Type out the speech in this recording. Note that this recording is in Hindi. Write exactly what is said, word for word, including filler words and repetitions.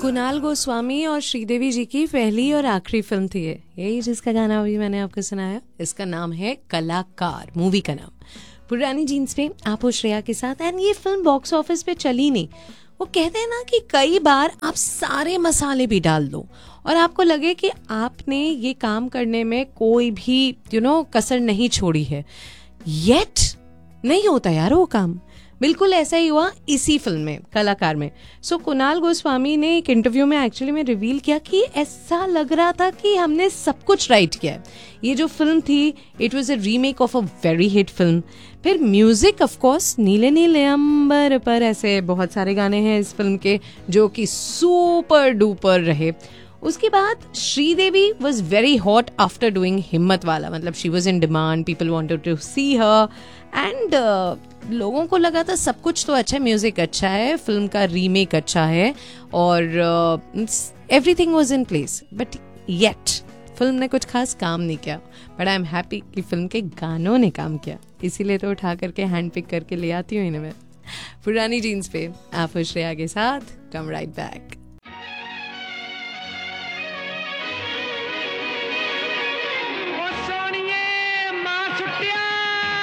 कुणाल गोस्वामी और श्रीदेवी जी की पहली और आखिरी फिल्म थी ये यही जिसका गाना अभी मैंने आपको सुनाया। इसका नाम है कलाकार, मूवी का नाम। पुरानी जीन्स पे आप हो श्रेया के साथ। एंड ये फिल्म बॉक्स ऑफिस पे चली नहीं। वो कहते हैं ना कि कई बार आप सारे मसाले भी डाल दो और आपको लगे कि आपने ये काम करने में कोई भी यू नो कसर नहीं छोड़ी है, येट नहीं होता यार वो काम। बिल्कुल ऐसा ही हुआ इसी फिल्म में, कलाकार में। सो so, कुणाल गोस्वामी ने एक इंटरव्यू में एक्चुअली में रिवील किया कि ऐसा लग रहा था कि हमने सब कुछ राइट किया है। ये जो फिल्म थी, it was a remake of a very hit film. फिर म्यूजिक ऑफ कोर्स, नीले नीले अंबर पर, ऐसे बहुत सारे गाने हैं इस फिल्म के जो कि सुपर डुपर रहे। उसके बाद Sridevi was very hot after doing हिम्मत वाला, मतलब she was in demand, people wanted to C her and लोगों को लगा था सब कुछ तो अच्छा है, म्यूजिक अच्छा है, फिल्म का रीमेक अच्छा है और everything was in place. But yet film ने कुछ खास काम नहीं किया। बट आई एम हैप्पी कि फिल्म के गानों ने काम किया, इसीलिए तो उठा करके हैंड पिक करके ले आती हूँ इन्हें मैं। पुरानी जीन्स पे आप श्रेया के साथ, कम राइट बैक।